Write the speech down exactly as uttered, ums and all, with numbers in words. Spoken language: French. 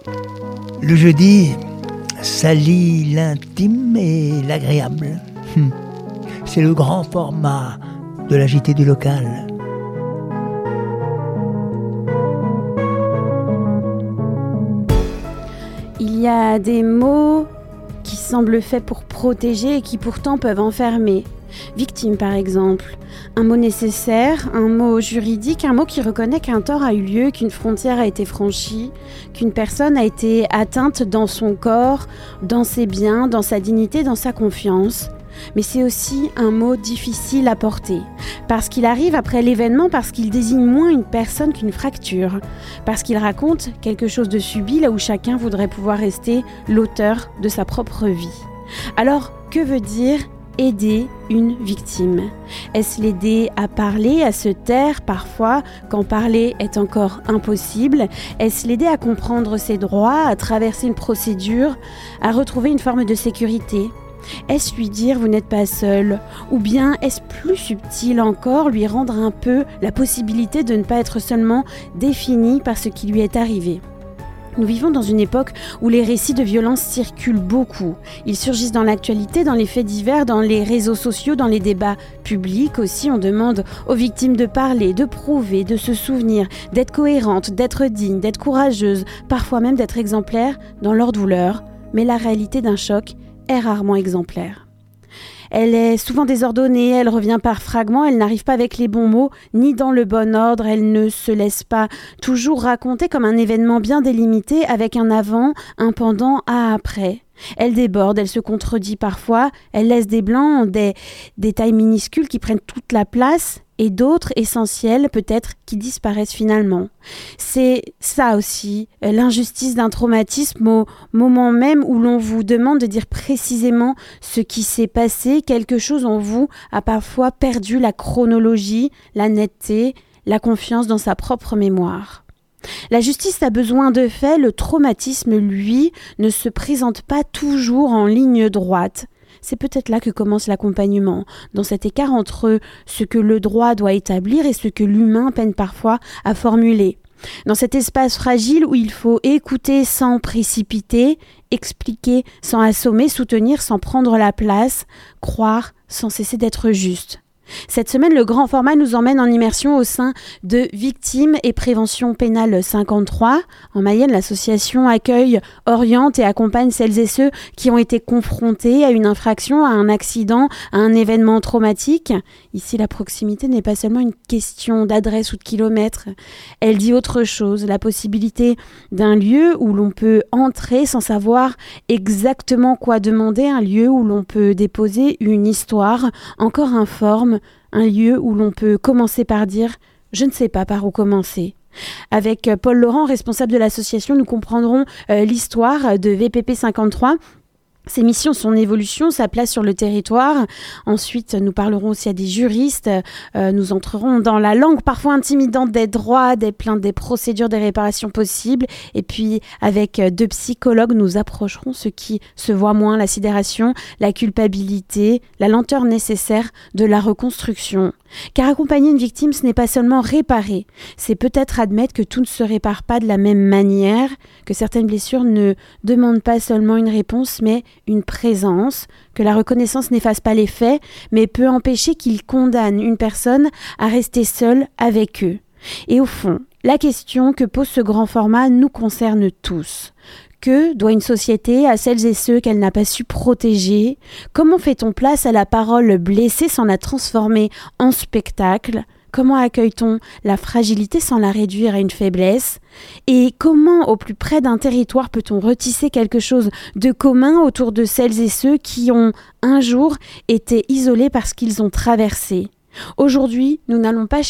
Le jeudi, ça lie l'intime et l'agréable. Hum. C'est le grand format de la J T du local. Il y a des mots qui semblent faits pour protéger et qui pourtant peuvent enfermer. Victime par exemple, un mot nécessaire, un mot juridique, un mot qui reconnaît qu'un tort a eu lieu, qu'une frontière a été franchie, qu'une personne a été atteinte dans son corps, dans ses biens, dans sa dignité, dans sa confiance. Mais c'est aussi un mot difficile à porter, parce qu'il arrive après l'événement, parce qu'il désigne moins une personne qu'une fracture, parce qu'il raconte quelque chose de subi là où chacun voudrait pouvoir rester l'auteur de sa propre vie. Alors, que veut dire aider une victime? Est-ce l'aider à parler, à se taire parfois quand parler est encore impossible? Est-ce l'aider à comprendre ses droits, à traverser une procédure, à retrouver une forme de sécurité? Est-ce lui dire vous n'êtes pas seul? Ou bien est-ce plus subtil encore, lui rendre un peu la possibilité de ne pas être seulement défini par ce qui lui est arrivé? Nous vivons dans une époque où les récits de violence circulent beaucoup. Ils surgissent dans l'actualité, dans les faits divers, dans les réseaux sociaux, dans les débats publics aussi. On demande aux victimes de parler, de prouver, de se souvenir, d'être cohérentes, d'être dignes, d'être courageuses, parfois même d'être exemplaires dans leur douleur. Mais la réalité d'un choc est rarement exemplaire. Elle est souvent désordonnée, elle revient par fragments, elle n'arrive pas avec les bons mots, ni dans le bon ordre, elle ne se laisse pas toujours raconter comme un événement bien délimité avec un avant, un pendant, un après. Elle déborde, elle se contredit parfois, elle laisse des blancs, des détails minuscules qui prennent toute la place et d'autres essentiels peut-être qui disparaissent finalement. C'est ça aussi, l'injustice d'un traumatisme au moment même où l'on vous demande de dire précisément ce qui s'est passé. Quelque chose en vous a parfois perdu la chronologie, la netteté, la confiance dans sa propre mémoire. La justice a besoin de faits, le traumatisme, lui, ne se présente pas toujours en ligne droite. C'est peut-être là que commence l'accompagnement, dans cet écart entre ce que le droit doit établir et ce que l'humain peine parfois à formuler. Dans cet espace fragile où il faut écouter sans précipiter, expliquer sans assommer, soutenir sans prendre la place, croire sans cesser d'être juste. Cette semaine, le grand format nous emmène en immersion au sein de Victimes et Prévention Pénale cinquante-trois. En Mayenne, l'association accueille, oriente et accompagne celles et ceux qui ont été confrontés à une infraction, à un accident, à un événement traumatique. Ici, la proximité n'est pas seulement une question d'adresse ou de kilomètres. Elle dit autre chose, la possibilité d'un lieu où l'on peut entrer sans savoir exactement quoi demander, un lieu où l'on peut déposer une histoire encore informe, un lieu où l'on peut commencer par dire « je ne sais pas par où commencer ». Avec Paul Laurent, responsable de l'association, nous comprendrons euh, l'histoire de V P P cinquante-trois. Ses missions, son évolution, sa place sur le territoire. Ensuite, nous parlerons aussi à des juristes. Euh, nous entrerons dans la langue parfois intimidante des droits, des plaintes, des procédures, des réparations possibles. Et puis, avec deux psychologues, nous approcherons ce qui se voit moins, la sidération, la culpabilité, la lenteur nécessaire de la reconstruction. Car accompagner une victime, ce n'est pas seulement réparer. C'est peut-être admettre que tout ne se répare pas de la même manière, que certaines blessures ne demandent pas seulement une réponse, mais une présence, que la reconnaissance n'efface pas les faits, mais peut empêcher qu'ils condamnent une personne à rester seule avec eux. Et au fond, la question que pose ce grand format nous concerne tous. Que doit une société à celles et ceux qu'elle n'a pas su protéger? Comment fait-on place à la parole blessée sans la transformer en spectacle? Comment accueille-t-on la fragilité sans la réduire à une faiblesse? Et comment, au plus près d'un territoire, peut-on retisser quelque chose de commun autour de celles et ceux qui ont, un jour, été isolés parce qu'ils ont traversé? Aujourd'hui, nous n'allons pas